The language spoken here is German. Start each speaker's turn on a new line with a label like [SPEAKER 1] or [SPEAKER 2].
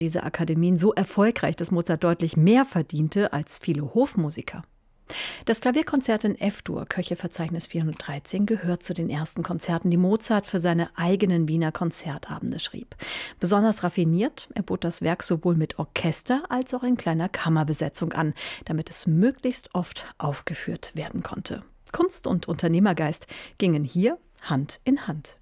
[SPEAKER 1] diese Akademien so erfolgreich, dass Mozart deutlich mehr verdiente als viele Hofmusiker. Das Klavierkonzert in F-Dur, Köchelverzeichnis 413, gehört zu den ersten Konzerten, die Mozart für seine eigenen Wiener Konzertabende schrieb. Besonders raffiniert, er bot das Werk sowohl mit Orchester als auch in kleiner Kammerbesetzung an, damit es möglichst oft aufgeführt werden konnte. Kunst und Unternehmergeist gingen hier Hand in Hand.